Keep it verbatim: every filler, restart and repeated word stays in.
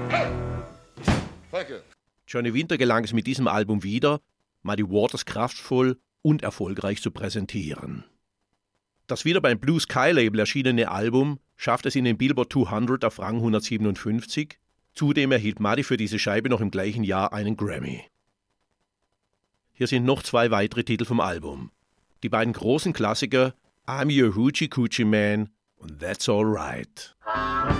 Danke. Johnny Winter gelang es mit diesem Album wieder, Muddy Waters kraftvoll und erfolgreich zu präsentieren. Das wieder beim Blue Sky Label erschienene Album schafft es in den Billboard zweihundert auf Rang hundertsiebenundfünfzig. Zudem erhielt Muddy für diese Scheibe noch im gleichen Jahr einen Grammy. Hier sind noch zwei weitere Titel vom Album. Die beiden großen Klassiker I'm Your Hoochie Coochie Man und That's Alright.